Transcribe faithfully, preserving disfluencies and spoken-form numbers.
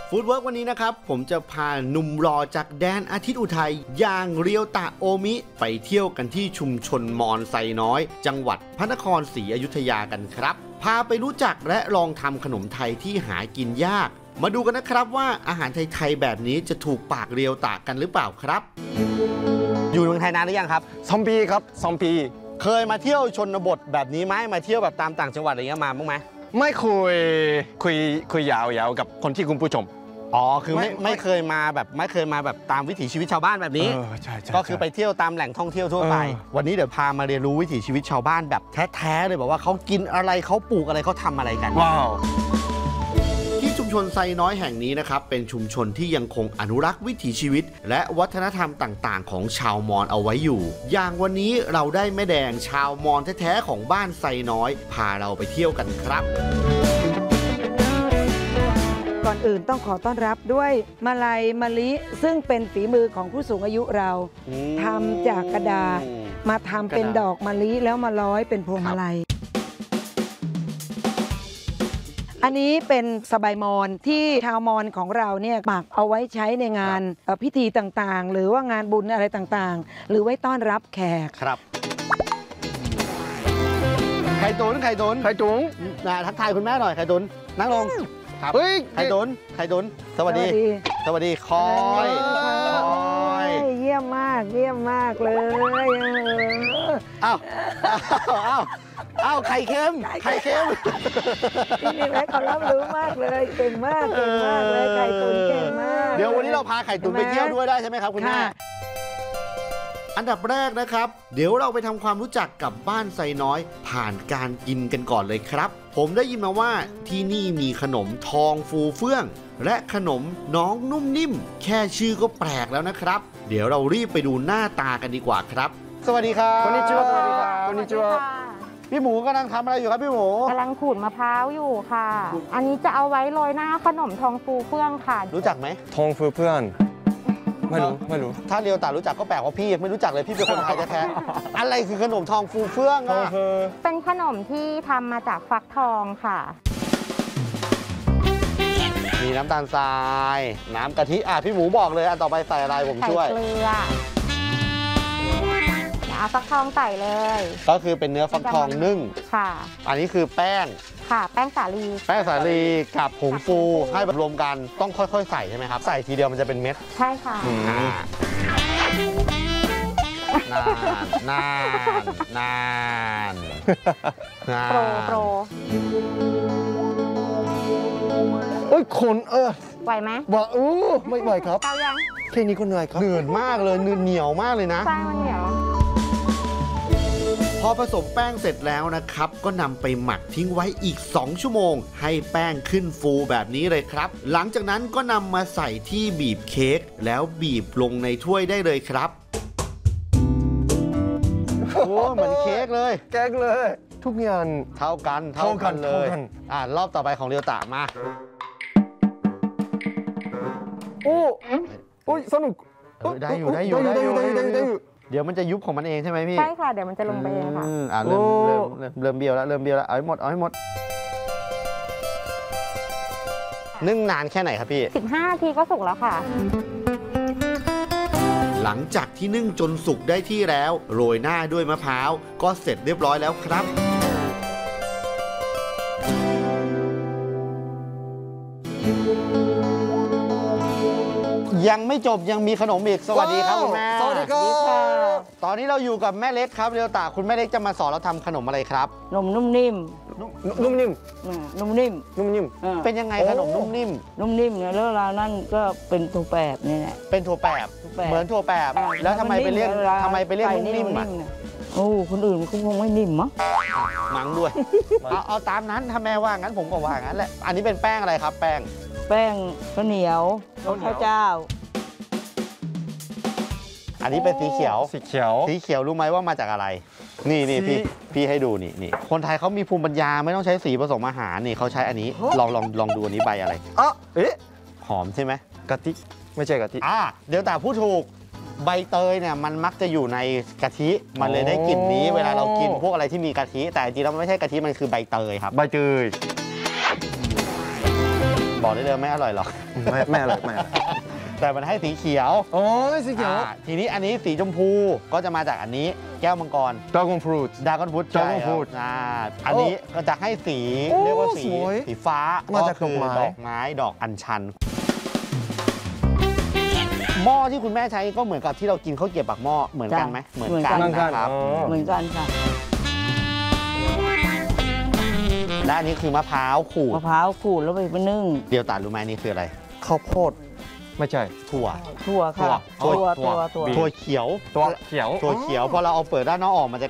ฟู้ดเวิร์กวันนี้นะครับผมจะพาหนุ่มรอจากแดนอาทิตย์อุทัยอย่างเรียวตะโอมิไปเที่ยวกันที่ชุมชนมอญไซน้อยจังหวัดพระนครศรีอยุธยากันครับพาไปรู้จักและลองทำขนมไทยที่หากินยากมาดูกันนะครับว่าอาหารไทยๆแบบนี้จะถูกปากเรียวตะกันหรือเปล่าครับอยู่เมืองไทยนานหรือยังครับสองปีครับสองปีเคยมาเที่ยวชนบทแบบนี้ไหมมาเที่ยวแบบตามต่างจังหวัดอะไรเงี้ยมาบ้างไหมไม่คุยคุยคุยยาวๆกับคนที่คุณผู้ชมอ๋อคือไม่ไม่เคยมาแบบไม่เคยมาแบบตามวิถีชีวิตชาวบ้านแบบนี้ก็คือไปเที่ยวตามแหล่งท่องเที่ยวทั่วไปวันนี้เดี๋ยวพามาเรียนรู้วิถีชีวิตชาวบ้านแบบแท้ๆเลยบอกว่าเขากินอะไรเขาปลูกอะไรเขาทำอะไรกันว้าวที่ชุมชนไซน้อยแห่งนี้นะครับเป็นชุมชนที่ยังคงอนุรักษ์วิถีชีวิตและวัฒนธรรมต่างๆของชาวมอญเอาไว้อยู่อย่างวันนี้เราได้แม่แดงชาวมอญแท้ๆของบ้านไซน้อยพาเราไปเที่ยวกันครับก่อนอื่นต้องขอต้อนรับด้วยมะไลมะลิซึ่งเป็นฝีมือของผู้สูงอายุเราทำจากกระดาษมาทำเป็นดอกมะลิแล้วมาร้อยเป็นพวงมาลัยอันนี้เป็นสบายมอญที่ชาวมอญของเราเนี่ยหมักเอาไว้ใช้ในงานพิธีต่างๆหรือว่างานบุญอะไรต่างๆหรือไว้ต้อนรับแขกครับไข่ตุ๋นไข่ตุ๋นไข่ตุ๋นทักทายคุณแม่หน่อยไข่ตุ๋นนั่งลงเฮ้ยไข่ตุ๋นไข่ตุ๋นสวัสดีสวัสดีคอยคอยเยี่ยมมากเยี่ยมมากเลยอ้าวอ้าวอ้าวไข่เค็มไข่เค็มนี่แม่เขารับรู้มากเลยเก่งมากเก่งมากเลยไข่ตุ๋นเก่งมากเดี๋ยววันนี้เราพาไข่ตุ๋นไปเที่ยวด้วยได้ใช่ไหมครับคุณแม่อันดับแรกนะครับเดี๋ยวเราไปทำความรู้จักกับบ้านไซน้อยผ่านการกินกันก่อนเลยครับผมได้ยินมาว่าที่นี่มีขนมทองฟูเฟื่องและขนมน้องนุ่มนิ่มแค่ชื่อก็แปลกแล้วนะครับเดี๋ยวเรารีบไปดูหน้าตากันดีกว่าครับสวัสดีครับこんにちはสวัสดีครับこんにちはพี่หมูกำลังทำอะไรอยู่ครับพี่หมูกำลังขูดมะพร้าวอยู่ค่ะอันนี้จะเอาไว้โรยหน้าขนมทองฟูเฟื่องค่ะรู้จักไหมทองฟูเฟื่องไม่รู้ไม่รู้ถ้าเรียวตารู้จักก็แปลกว่าพี่ไม่รู้จักเลยพี่เป็นคนไทยแท้ๆอะไรคือขนมทองฟูเฟื่องอ่ะเป็นขนมที่ทำมาจากฟักทองค่ะมีน้ำตาลทรายน้ำกะทิอ่ะพี่หมูบอกเลยอันต่อไปใส่อะไรผมช่วยใส่เกลือเอาฟักทองใส่เลยก็คือเป็นเนื้อฟักทองนึ่งค่ะอันนี้คือแป้งค่ะแป้งสาลีแป้งสาลีกับผงฟูให้รวมกันต้องค่อยๆใส่ใช่ไหมครับใส่ทีเดียวมันจะเป็นเม็ดใช่ค่ะนานนานนานโปรโปรเอ้ยคนเออไหวไหมว่าเออไม่ไหวครับเตายังเพลงนี้ก็เหนื่อยครับเหนื่อยมากเลยเหนียวมากเลยนะใช่มันเหนียวพอผสมแป้งเสร็จแล้วนะครับก็นำไปหมักทิ้งไว้อีกสองชั่วโมงให้แป้งขึ้นฟูแบบนี้เลยครับหลังจากนั้นก็นำมาใส่ที่บีบเค้กแล้วบีบลงในถ้วยได้เลยครับโอ้เหมือนเค้กเลยเค้กเลยทุกอย่างเท่ากันเท่ากันเลยอ่ารอบต่อไปของเรียวตะมาโอ้โอ้ยสนุกได้อยู่ได้อยู่ได้อยู่ได้อยู่ได้อยู่เดี๋ยวมันจะยุบของมันเองใช่ไหมพี่ใช่ค่ะเดี๋ยวมันจะลงไปเองค่ะอ่าเริ่มเริ่มเริ่มเบี้ยวแล้วเริ่มเบี้ยวแล้วเอาให้หมดเอาให้หมดนึ่งนานแค่ไหนครับพี่สิบห้านาทีก็สุกแล้วค่ะหลังจากที่นึ่งจนสุกได้ที่แล้วโรยหน้าด้วยมะพร้าวก็เสร็จเรียบร้อยแล้วครับยังไม่จบยังมีขนมอีกสวัสดีครับคุณแม่สวัสดีครับตอนนี้เราอยู่กับแม่เล็กครับเรียวตาคุณแม่เล็กจะมาสอนเราทำขนมอะไรครับนมนุ่มนิ่มนุ่มนิ่มนุ่มนิ่มนุ่มนิ่มเป็นยังไงขนมนุ่มนิ่มนุ่มนิ่มเนี่ยแล้วเรานั่นก็เป็นถั่วแปบนี่แหละเป็นถั่วแปบเหมือนถั่วแปบแล้วทำไมไปเรียกทำไมไปเรียกนุ่มนิ่มอ่ะโอ้คนอื่นเขาคงไม่นิ่มมั้งมั้งด้วยเอาเอาตามนั้นถ้าแม่ว่างั้นผมก็ว่างั้นแหละอันนี้เป็นแป้งอะไรครับแป้งแป้งข้าวเหนียวข้าวเจ้าอันนี้เป็นสีเขียวสีเขียวสีเขียวรู้ไหมว่ามาจากอะไรนี่นี่พี่พี่ให้ดูนี่นี่คนไทยเขามีภูมิปัญญาไม่ต้องใช้สีผสมอาหารนี่เขาใช้อันนี้ลองลองลองดูอันนี้ใบอะไรอ๋อเอ๊ะหอมใช่ไหมกะทิไม่ใช่กะทิอ่าเดี๋ยวแต่พูดถูกใบเตยเนี่ยมันมักจะอยู่ในกะทิมันเลยได้กลิ่นนี้เวลาเรากินพวกอะไรที่มีกะทิแต่จริงแล้วมันไม่ใช่กะทิมันคือใบเตยครับใบเตยใบบอกได้เลยไม่อร่อยหรอกไม่ไม่อร่อยไม่อร่อยแต่มันให้สีเขียวโอ้ยสีเขียวอ่าทีนี้อันนี้สีชมพูก็จะมาจากอันนี้แก้วมังกรดราก้อนฟรุตดากอนฟูด Dragon Fruit อ่าอันนี้ก็จะให้สีโอ้เรียกว่าสีสวยสีฟ้ามาจากคือดอกไม้ดอกไม้ดอกอัญชัน หม้อที่คุณแม่ใช้ก็เหมือนกับที่เรากินข้าวเกรี๊ยวปากหม้อเหมือนกันไหมจ้ะเหมือนกันเหมือนกันนะครับอ๋อเหมือนกันค่ะและอันนี้คือมะพร้าวขูดมะพร้าวขูดแล้วไปไปนึ่งเดียวตารู้ไหมนี่คืออะไรข้าวโพดไม่ใช่ถั่วถั่วค่ะถั่วถั่วถั่ถั่ววถั่วบีถั่วเขียวตัวเขียวถั่วเขียวพอเราเอาเปลือกด้านนอกออกมันจะ